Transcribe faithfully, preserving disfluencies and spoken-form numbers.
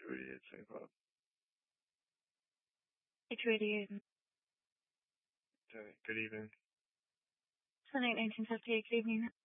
Rudy at Saint Bob. It's Rudy. Good evening. Tonight, nineteen fifty-eight, good evening.